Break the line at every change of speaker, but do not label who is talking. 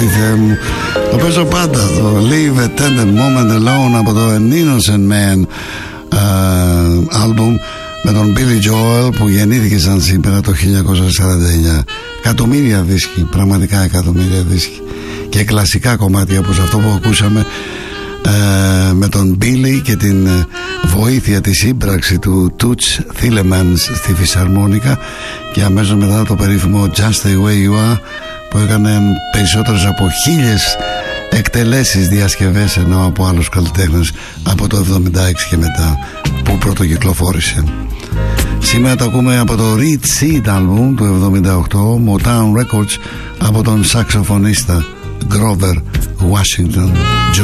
Θεέ μου. Το παίζω πάντα, το Leave a Tender Moment Alone από το An Innocent Man album με τον Billy Joel, που γεννήθηκε σαν σήμερα το 1949. Εκατομμύρια δίσκοι, πραγματικά εκατομμύρια δίσκοι, και κλασικά κομμάτια όπως αυτό που ακούσαμε με τον Billy και την βοήθεια, τη σύμπραξη του Toots Thielemans στη φυσαρμόνικα, και αμέσως μετά το περίφημο Just the Way You Are, που έκανε περισσότερες από 1000 εκτελέσεις, διασκευές, ενώ από άλλους καλλιτέχνες από το 76 και μετά που πρωτοκυκλοφόρησε. Σήμερα το ακούμε από το Reed Seed album του 78, Motown Records, από τον σαξοφωνίστα Grover Washington.